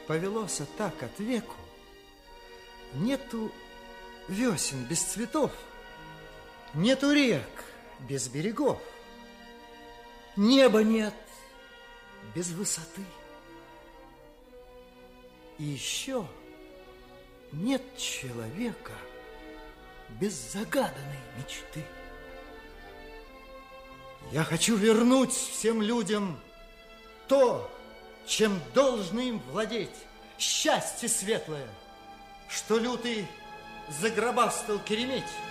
повелося так от веку. Нету весен без цветов, нету рек без берегов, неба нет без высоты. И еще нет человека без загаданной мечты. Я хочу вернуть всем людям то, чем должны им владеть, счастье светлое, что лютый загробастал Кереметь.